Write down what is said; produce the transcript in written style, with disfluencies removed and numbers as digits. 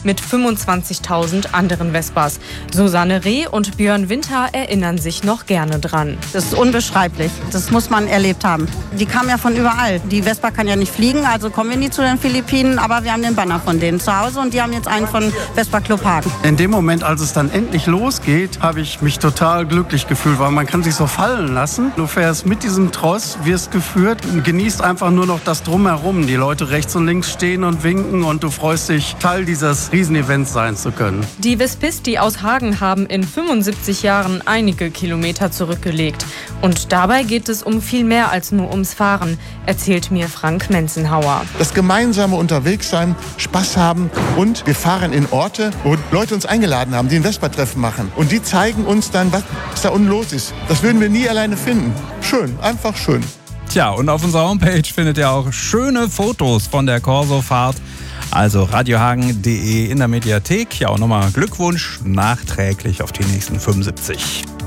mit 25.000 anderen Vespas. Susanne Reh und Björn Winter erinnern sich noch gerne dran. Das ist unbeschreiblich. Das muss man erlebt haben. Die kamen ja von überall. Die Vespa kann ja nicht fliegen, also kommen wir nie zu den Philippinen. Aber wir haben den Banner von denen zu Hause und die haben jetzt einen von Vespa Club Hagen. In dem Moment, als es dann endlich losgeht, habe ich mich total glücklich gefühlt, weil man kann sich so fallen lassen. Du fährst mit diesem Tross, wirst geführt und genießt einfach nur noch das Drumherum. Die Leute rechts und links stehen und winken und du freust dich, Teil dieses Riesenevents sein zu können. Die Vespisti aus Hagen haben in 75 Jahren einige Kilometer zurückgelegt. Und dabei geht es um viel mehr als nur ums Fahren, erzählt mir Frank Menzenhauer. Das gemeinsame Unterwegssein, Spaß haben und wir fahren in Orte, wo Leute uns eingeladen haben, die ein Vespa-Treffen machen. Und die zeigen uns dann, was da unten los ist. Das würden wir nie alleine finden. Schön, einfach schön. Tja, und auf unserer Homepage findet ihr auch schöne Fotos von der Corso-Fahrt. Also radiohagen.de in der Mediathek. Ja, und nochmal Glückwunsch nachträglich auf die nächsten 75.